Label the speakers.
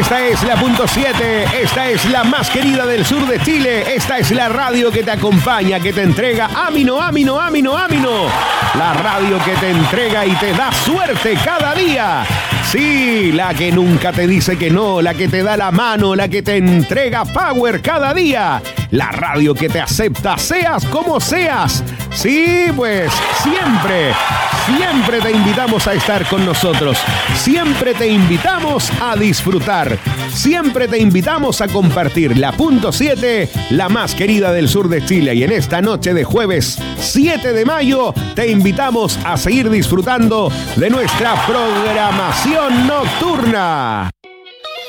Speaker 1: Esta es la punto 7, esta es la más querida del sur de Chile, esta es la radio que te acompaña, que te entrega Amino. La radio que te entrega y te da suerte cada día. Sí, la que nunca te dice que no, la que te da la mano, la que te entrega power cada día. La radio que te acepta, seas como seas. Sí, pues siempre te invitamos a estar con nosotros. Siempre te invitamos a disfrutar. Siempre te invitamos a compartir la punto 7, la más querida del sur de Chile. Y en esta noche de jueves 7 de mayo te invitamos a seguir disfrutando de nuestra programación nocturna.